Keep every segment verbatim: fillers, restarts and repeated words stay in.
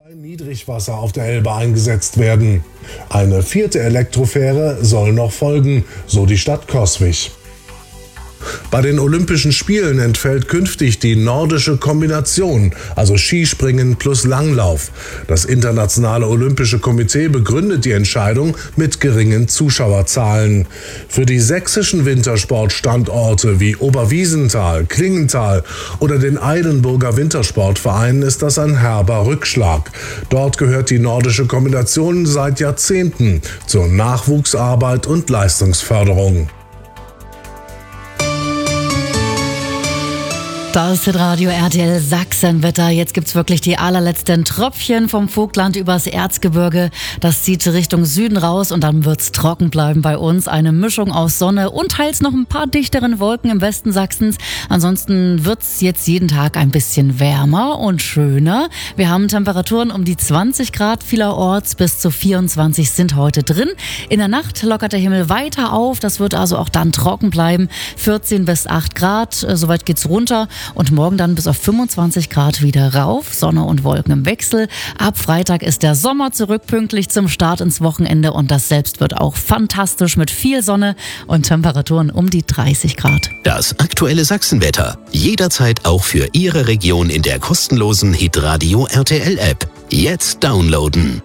Niedrigwasser auf der Elbe eingesetzt werden. Eine vierte Elektrofähre soll noch folgen, so die Stadt Coswig. Bei den Olympischen Spielen entfällt künftig die nordische Kombination, also Skispringen plus Langlauf. Das Internationale Olympische Komitee begründet die Entscheidung mit geringen Zuschauerzahlen. Für die sächsischen Wintersportstandorte wie Oberwiesenthal, Klingenthal oder den Eilenburger Wintersportverein ist das ein herber Rückschlag. Dort gehört die nordische Kombination seit Jahrzehnten zur Nachwuchsarbeit und Leistungsförderung. Das ist Radio R T L Sachsenwetter. Jetzt gibt's wirklich die allerletzten Tröpfchen vom Vogtland übers Erzgebirge. Das zieht Richtung Süden raus und dann wird's trocken bleiben bei uns. Eine Mischung aus Sonne und teils noch ein paar dichteren Wolken im Westen Sachsens. Ansonsten wird's jetzt jeden Tag ein bisschen wärmer und schöner. Wir haben Temperaturen um die zwanzig Grad vielerorts, bis zu vierundzwanzig sind heute drin. In der Nacht lockert der Himmel weiter auf. Das wird also auch dann trocken bleiben. vierzehn bis acht Grad, soweit geht's runter. Und morgen dann bis auf fünfundzwanzig Grad wieder rauf. Sonne und Wolken im Wechsel. Ab Freitag ist der Sommer zurück, pünktlich zum Start ins Wochenende. Und das selbst wird auch fantastisch mit viel Sonne und Temperaturen um die dreißig Grad. Das aktuelle Sachsenwetter. Jederzeit auch für Ihre Region in der kostenlosen Hitradio R T L App. Jetzt downloaden.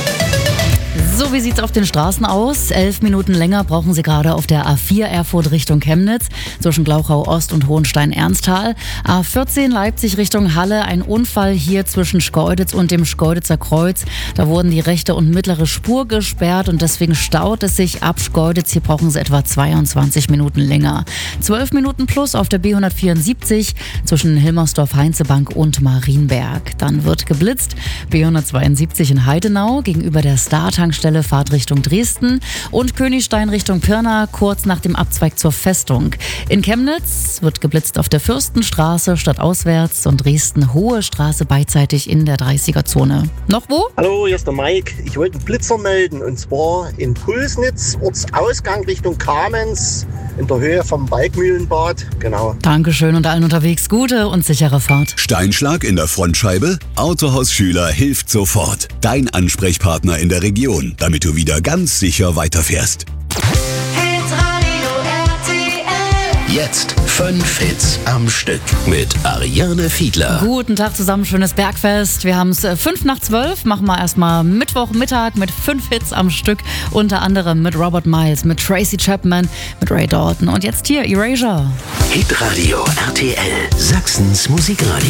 So, wie sieht's auf den Straßen aus? Elf Minuten länger brauchen Sie gerade auf der A vier Erfurt Richtung Chemnitz, zwischen Glauchau Ost und Hohenstein-Ernsthal. A vierzehn Leipzig Richtung Halle, ein Unfall hier zwischen Schkeuditz und dem Schkeuditzer Kreuz. Da wurden die rechte und mittlere Spur gesperrt und deswegen staut es sich ab Schkeuditz. Hier brauchen Sie etwa zweiundzwanzig Minuten länger. zwölf Minuten plus auf der B hundertvierundsiebzig zwischen Hilmersdorf-Heinzebank und Marienberg. Dann wird geblitzt. B hundertzweiundsiebzig in Heidenau gegenüber der Star-Tankstelle Fahrt Richtung Dresden und Königstein Richtung Pirna, kurz nach dem Abzweig zur Festung. In Chemnitz wird geblitzt auf der Fürstenstraße stadtauswärts und Dresden Hohe Straße beidseitig in der dreißiger-Zone. Noch wo? Hallo, hier ist der Mike. Ich wollte einen Blitzer melden und zwar in Pulsnitz, Ortsausgang Richtung Kamenz, in der Höhe vom Balkmühlenbad. Genau. Dankeschön und allen unterwegs gute und sichere Fahrt. Steinschlag in der Frontscheibe? Autohaus Schüler hilft sofort. Dein Ansprechpartner in der Region, damit du wieder ganz sicher weiterfährst. Hitradio R T L. Jetzt fünf Hits am Stück mit Ariane Fiedler. Guten Tag zusammen, schönes Bergfest. Wir haben es fünf nach zwölf, machen wir erstmal Mittwochmittag mit fünf Hits am Stück. Unter anderem mit Robert Miles, mit Tracy Chapman, mit Ray Dalton und jetzt hier Erasure. Hitradio R T L, Sachsens Musikradio.